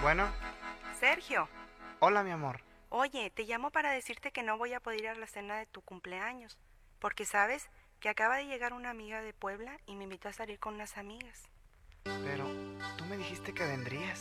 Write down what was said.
Bueno, Sergio, hola mi amor. oye, te llamo para decirte que no voy a poder ir a la cena de tu cumpleaños, porque sabes que acaba de llegar una amiga de Puebla y me invitó a salir con unas amigas. Pero tú me dijiste que vendrías.